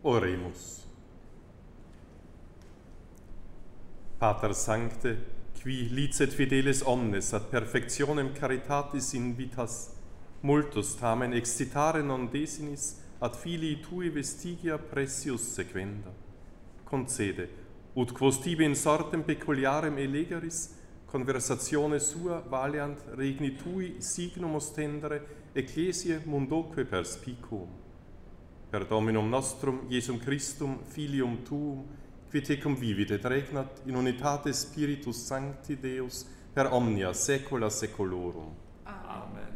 Oremus. Pater sancte, qui licet fideles omnes ad perfectionem caritatis invitas, multus tamen excitare non desinis ad filii tui vestigia precius sequenda. Concede, ut quos tibi in sortem peculiarem elegeris, conversatione sua valeant regni tui signum ostendere ecclesiae mundoque perspicuum. Per Dominum nostrum, Iesum Christum, Filium Tuum, qui tecum vivit et regnat in unitate Spiritus Sancti Deus per omnia saecula saeculorum. Amen.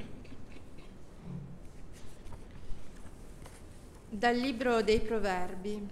Dal libro dei Proverbi.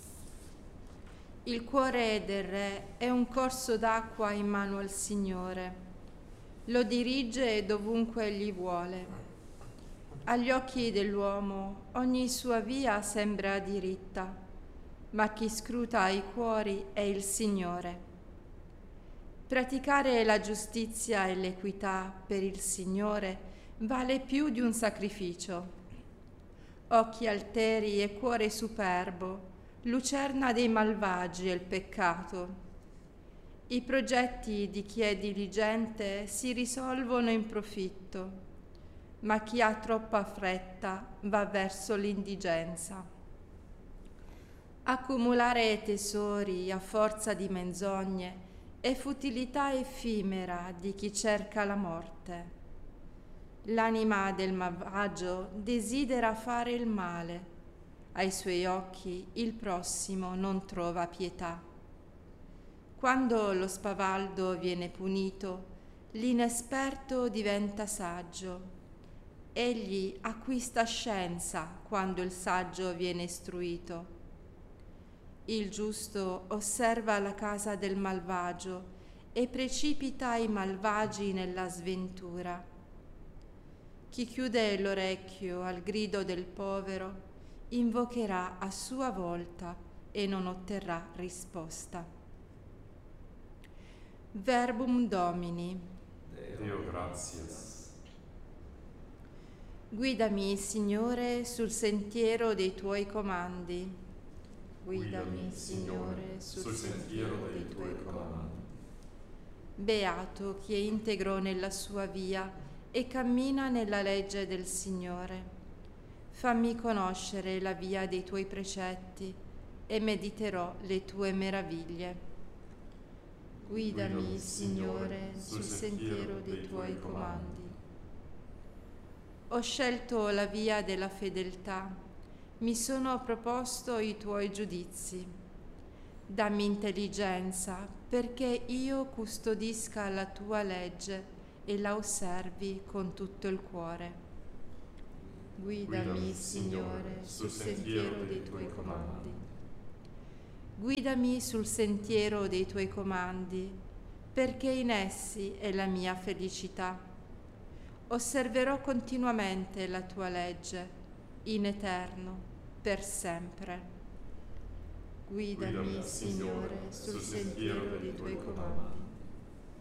Il cuore del re è un corso d'acqua in mano al Signore. Lo dirige dovunque egli vuole. Agli occhi dell'uomo ogni sua via sembra diritta, ma chi scruta i cuori è il Signore. Praticare la giustizia e l'equità per il Signore vale più di un sacrificio. Occhi alteri e cuore superbo, lucerna dei malvagi è il peccato. I progetti di chi è diligente si risolvono in profitto, ma chi ha troppa fretta va verso l'indigenza. Accumulare tesori a forza di menzogne è futilità effimera di chi cerca la morte. L'anima del malvagio desidera fare il male. Ai suoi occhi il prossimo non trova pietà. Quando lo spavaldo viene punito, l'inesperto diventa saggio. Egli acquista scienza quando il saggio viene istruito. Il giusto osserva la casa del malvagio e precipita i malvagi nella sventura. Chi chiude l'orecchio al grido del povero invocherà a sua volta e non otterrà risposta. Verbum Domini. Deo gratias. Guidami, Signore, sul sentiero dei Tuoi comandi. Guidami, Signore, sul sentiero dei Tuoi comandi. Beato chi è integro nella sua via e cammina nella legge del Signore. Fammi conoscere la via dei Tuoi precetti e mediterò le Tue meraviglie. Guidami, Signore, sul sentiero dei Tuoi comandi. Ho scelto la via della fedeltà, mi sono proposto i Tuoi giudizi. Dammi intelligenza perché io custodisca la Tua legge e la osservi con tutto il cuore. Guidami, Signore, sul sentiero dei Tuoi comandi. Guidami sul sentiero dei Tuoi comandi, perché in essi è la mia felicità. Osserverò continuamente la Tua legge, in eterno, per sempre. Guidami, Signore, sul sentiero dei Tuoi comandi.